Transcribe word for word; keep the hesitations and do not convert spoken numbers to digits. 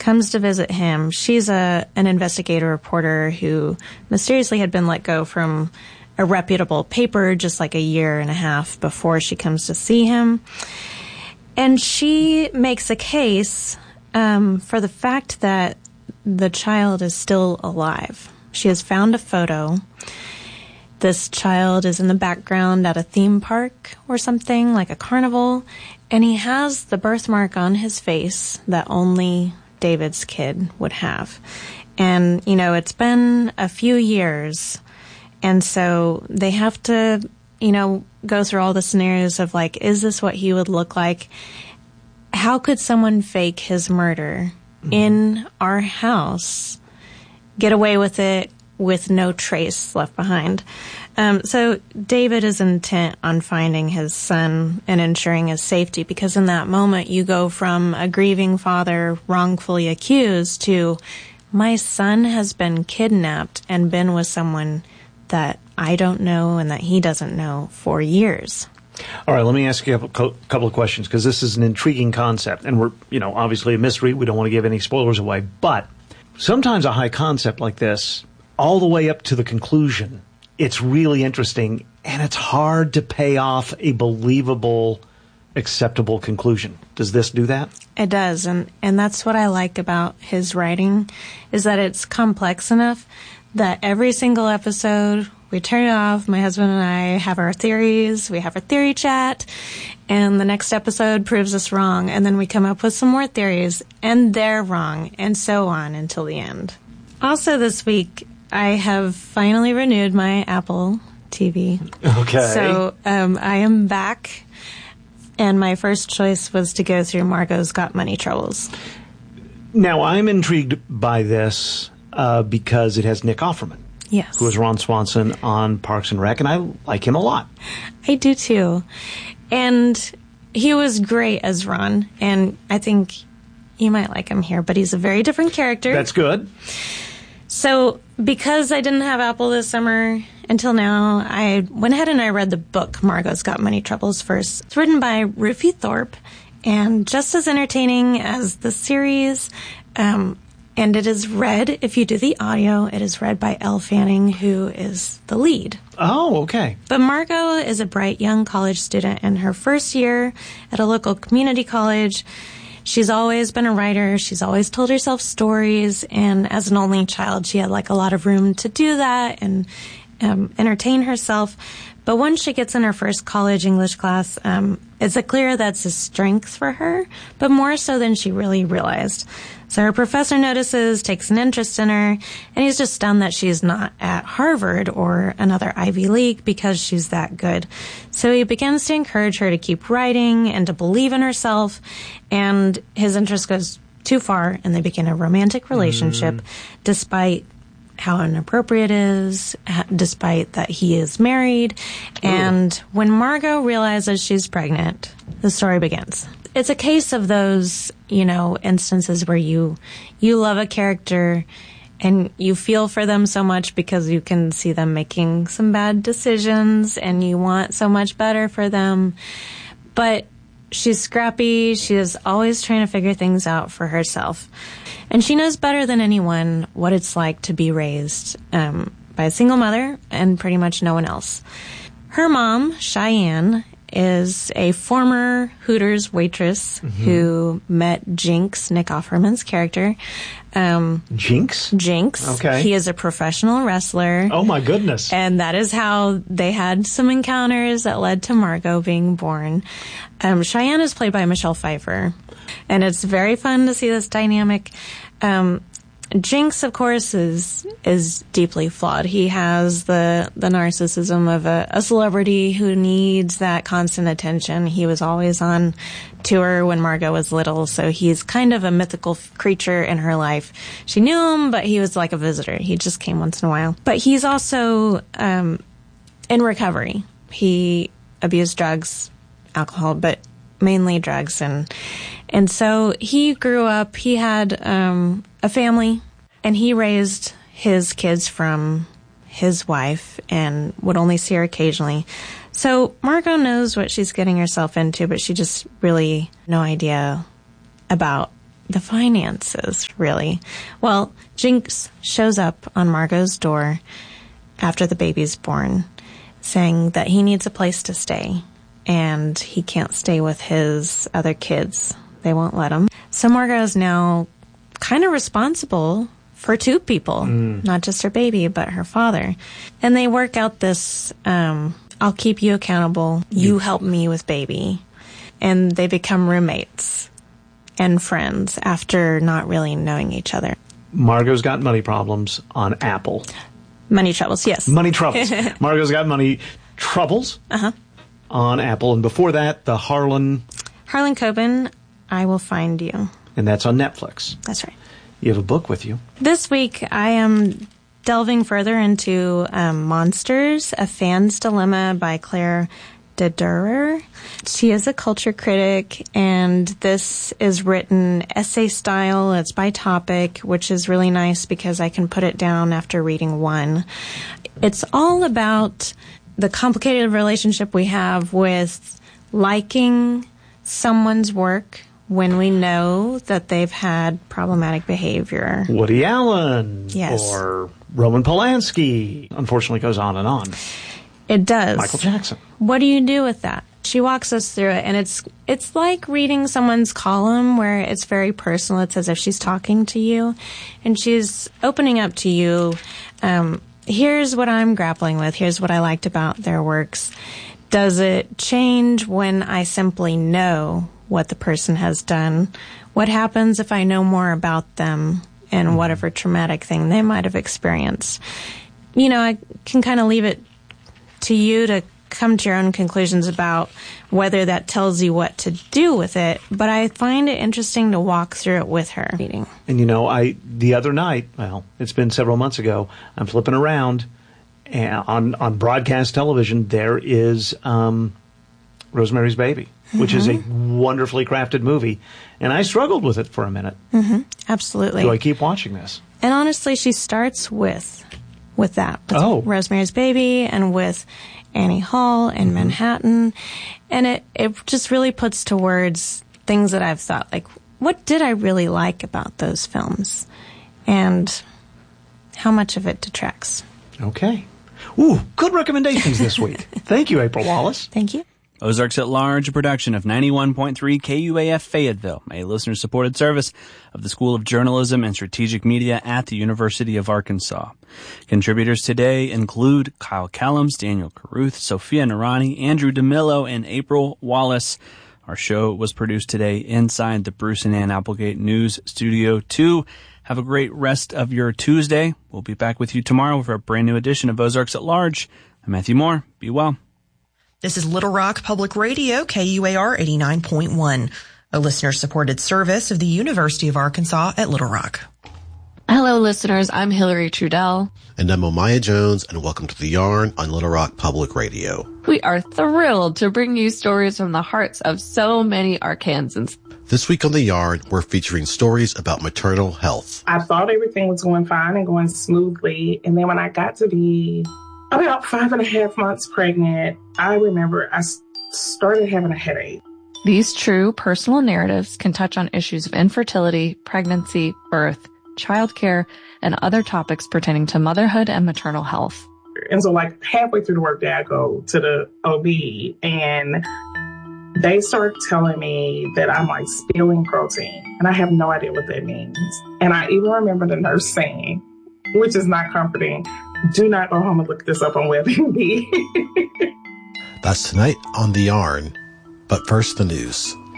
comes to visit him. She's a an investigative reporter who mysteriously had been let go from a reputable paper just like a year and a half before she comes to see him. And she makes a case um, for the fact that the child is still alive. She has found a photo. This child is in the background at a theme park or something, like a carnival, and he has the birthmark on his face that only David's kid would have. And, you know, it's been a few years, and so they have to, you know, go through all the scenarios of, like, is this what he would look like? How could someone fake his murder mm-hmm. in our house, get away with it with no trace left behind? Um, so David is intent on finding his son and ensuring his safety, because in that moment you go from a grieving father wrongfully accused to, my son has been kidnapped and been with someone that I don't know and that he doesn't know for years. All right, let me ask you a couple of questions, because this is an intriguing concept, and we're, you know, obviously a mystery. We don't want to give any spoilers away, but sometimes a high concept like this, all the way up to the conclusion, it's really interesting, and it's hard to pay off a believable, acceptable conclusion. Does this do that? It does, and, and that's what I like about his writing, is that it's complex enough that every single episode, we turn it off, my husband and I have our theories, we have our theory chat, and the next episode proves us wrong, and then we come up with some more theories, and they're wrong, and so on until the end. Also this week, I have finally renewed my Apple T V. Okay. So um, I am back, and my first choice was to go through Margot's Got Money Troubles. Now, I'm intrigued by this uh, because it has Nick Offerman. Yes. Who is Ron Swanson on Parks and Rec, and I like him a lot. I do too. And he was great as Ron, and I think you might like him here, but he's a very different character. That's good. So, because I didn't have Apple this summer until now, I went ahead and I read the book, Margot's Got Money Troubles, first. It's written by Rufi Thorpe, and just as entertaining as the series. Um, and it is read, if you do the audio, it is read by Elle Fanning, who is the lead. Oh, okay. But Margot is a bright young college student in her first year at a local community college. She's always been a writer. She's always told herself stories. And as an only child, she had like a lot of room to do that and um, entertain herself. But once she gets in her first college English class, um, it's a clear that's a strength for her, but more so than she really realized. So her professor notices, takes an interest in her, and he's just stunned that she's not at Harvard or another Ivy League because she's that good. So he begins to encourage her to keep writing and to believe in herself, and his interest goes too far, and they begin a romantic relationship, mm. despite how inappropriate it is, despite that he is married. Ooh. And when Margot realizes she's pregnant, the story begins. It's a case of those, you know, instances where you you love a character and you feel for them so much because you can see them making some bad decisions and you want so much better for them. But she's scrappy. She is always trying to figure things out for herself. And she knows better than anyone what it's like to be raised um, by a single mother and pretty much no one else. Her mom, Cheyenne, is a former Hooters waitress mm-hmm. who met Jinx, Nick Offerman's character. Um, Jinx? Jinx. Okay. He is a professional wrestler. Oh, my goodness. And that is how they had some encounters that led to Margot being born. Um, Cheyenne is played by Michelle Pfeiffer. And it's very fun to see this dynamic. Um, Jinx, of course, is is deeply flawed. He has the the narcissism of a, a celebrity who needs that constant attention. He was always on tour when Margot was little, so he's kind of a mythical creature in her life. She knew him, but he was like a visitor. He just came once in a while. But he's also um, in recovery. He abused drugs, alcohol, but mainly drugs, and and so he grew up. He had um, a family, and he raised his kids from his wife and would only see her occasionally. So Margot knows what she's getting herself into, but she just really no idea about the finances, really. Well, Jinx shows up on Margot's door after the baby's born, saying that he needs a place to stay, and he can't stay with his other kids. They won't let him. So Margot is now kind of responsible for two people, mm. not just her baby, but her father. And they work out this, um, I'll keep you accountable, you help me with baby. And they become roommates and friends after not really knowing each other. Margot's got money problems on Apple. Money troubles, yes. Money troubles. Margot's got money troubles uh-huh. on Apple. And before that, the Harlan... Harlan Coben, I Will Find You. And that's on Netflix. That's right. You have a book with you. This week, I am delving further into um, Monsters, A Fan's Dilemma by Claire Dederer. She is a culture critic, and this is written essay style. It's by topic, which is really nice because I can put it down after reading one. It's all about the complicated relationship we have with liking someone's work when we know that they've had problematic behavior. Woody Allen. Yes. Or Roman Polanski. Unfortunately, goes on and on. It does. Michael Jackson. What do you do with that? She walks us through it, and it's it's like reading someone's column where it's very personal. It's as if she's talking to you, and she's opening up to you. Um, here's what I'm grappling with. Here's what I liked about their works. Does it change when I simply know what the person has done? What happens if I know more about them and whatever traumatic thing they might have experienced? You know, I can kind of leave it to you to come to your own conclusions about whether that tells you what to do with it, but I find it interesting to walk through it with her. And you know, I the other night, well, it's been several months ago, I'm flipping around, and on, on broadcast television, there is um, Rosemary's Baby, mm-hmm. which is a wonderfully crafted movie, and I struggled with it for a minute. Mm-hmm. Absolutely. Do I keep watching this? And honestly, she starts with with that, with oh. Rosemary's Baby, and with Annie Hall and mm-hmm. Manhattan, and it, it just really puts to words things that I've thought, like, what did I really like about those films, and how much of it detracts. Okay. Ooh, good recommendations this week. Thank you, April Wallace. Thank you. Ozarks at Large, a production of ninety-one point three K U A F Fayetteville, a listener-supported service of the School of Journalism and Strategic Media at the University of Arkansas. Contributors today include Kyle Callums, Daniel Caruth, Sophia Narani, Andrew DeMillo, and April Wallace. Our show was produced today inside the Bruce and Ann Applegate News Studio two. Have a great rest of your Tuesday. We'll be back with you tomorrow for a brand new edition of Ozarks at Large. I'm Matthew Moore. Be well. This is Little Rock Public Radio, K U A R eighty-nine point one, a listener-supported service of the University of Arkansas at Little Rock. Hello, listeners. I'm Hillary Trudell. And I'm Omaya Jones, and welcome to The Yarn on Little Rock Public Radio. We are thrilled to bring you stories from the hearts of so many Arkansans. This week on The Yarn, we're featuring stories about maternal health. I thought everything was going fine and going smoothly, and then when I got to be about five and a half months pregnant, I remember I started having a headache. These true personal narratives can touch on issues of infertility, pregnancy, birth, childcare, and other topics pertaining to motherhood and maternal health. And so like halfway through the workday, I go to the O B and they start telling me that I'm like spilling protein, and I have no idea what that means. And I even remember the nurse saying, which is not comforting, do not go home and look this up on WebMD. That's tonight on The Yarn. But first, the news.